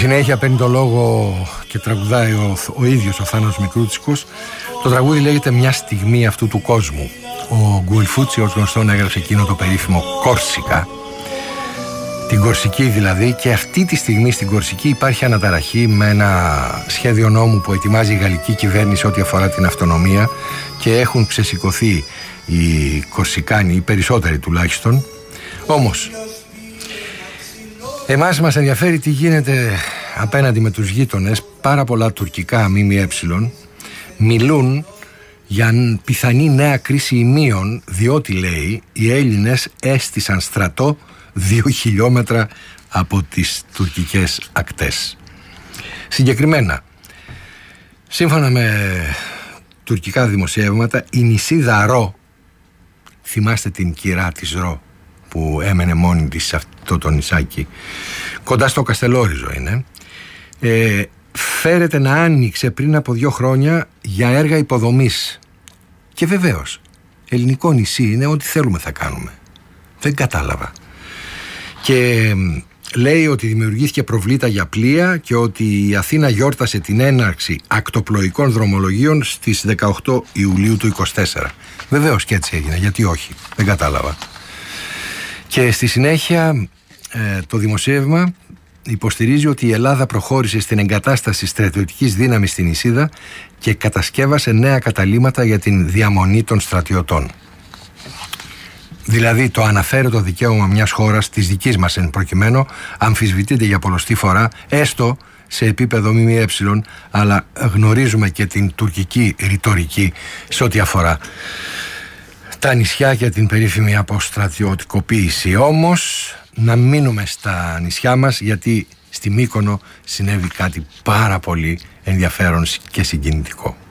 συνέχεια παίρνει το λόγο και τραγουδάει ο ίδιος ο Θάνος Μικρούτσικος. Το τραγούδι λέγεται «Μια στιγμή αυτού του κόσμου». Ο Γκουελφούτσι ως γνωστόν έγραψε εκείνο το περίφημο Κόρσικα, την Κορσική δηλαδή, και αυτή τη στιγμή στην Κορσική υπάρχει αναταραχή με ένα σχέδιο νόμου που ετοιμάζει η γαλλική κυβέρνηση ό,τι αφορά την αυτονομία, και έχουν ξεσηκωθεί οι Κορσικάνοι, οι περισσότεροι τουλάχιστον. Όμως εμάς μας ενδιαφέρει τι γίνεται απέναντι με τους γείτονες. Πάρα πολλά τουρκικά ΜΜΕ μιλούν για πιθανή νέα κρίση ημίων, διότι, λέει, οι Έλληνες έστησαν στρατό 2 χιλιόμετρα από τις τουρκικές ακτές. Συγκεκριμένα, σύμφωνα με τουρκικά δημοσιεύματα, η νησίδα Ρο, θυμάστε την κυρά της Ρο που έμενε μόνη της σε αυτό το νησάκι, κοντά στο Καστελόριζο είναι, φέρεται να άνοιξε πριν από 2 χρόνια για έργα υποδομής. Και βεβαίως, ελληνικό νησί είναι, ό,τι θέλουμε θα κάνουμε. Δεν κατάλαβα. Και λέει ότι δημιουργήθηκε προβλήτα για πλοία και ότι η Αθήνα γιόρτασε την έναρξη ακτοπλοϊκών δρομολογίων στις 18 Ιουλίου του 24. Βεβαίως και έτσι έγινε, γιατί όχι, δεν κατάλαβα. Και στη συνέχεια το δημοσίευμα υποστηρίζει ότι η Ελλάδα προχώρησε στην εγκατάσταση στρατιωτικής δύναμης στην νησίδα και κατασκεύασε νέα καταλύματα για την διαμονή των στρατιωτών. Δηλαδή το αναφέρετο δικαίωμα μιας χώρας, της δικής μας εν προκειμένου, αμφισβητείται για πολλοστή φορά, έστω σε επίπεδο ΜΜΕ, αλλά γνωρίζουμε και την τουρκική ρητορική σε ό,τι αφορά τα νησιά και την περίφημη αποστρατιωτικοποίηση. Όμως να μείνουμε στα νησιά μας, γιατί στη Μύκονο συνέβη κάτι πάρα πολύ ενδιαφέρον και συγκινητικό.